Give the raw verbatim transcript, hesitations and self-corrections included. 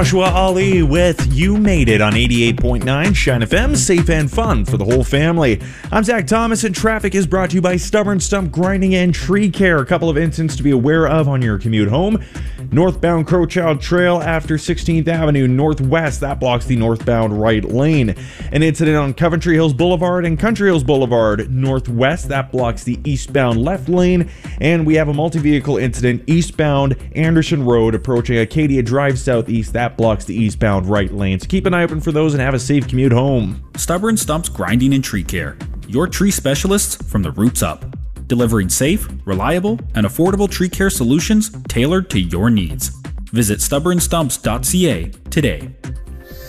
Joshua Ali with You Made It on eighty-eight point nine Shine F M, safe and fun for the whole family. I'm Zach Thomas, and traffic is brought to you by Stubborn Stump Grinding and Tree Care. A couple of incidents to be aware of on your commute home. Northbound Crowchild Trail after sixteenth Avenue Northwest, that blocks the northbound right lane. An incident on Coventry Hills Boulevard and Country Hills Boulevard Northwest, that blocks the eastbound left lane. And we have a multi-vehicle incident eastbound Anderson Road approaching Acadia Drive Southeast, that blocks the eastbound right lane. So keep an eye open for those and have a safe commute home. Stubborn Stumps Grinding and Tree Care, your tree specialists from the roots up. Delivering safe, reliable, and affordable tree care solutions tailored to your needs. Visit stubborn stumps dot c a today.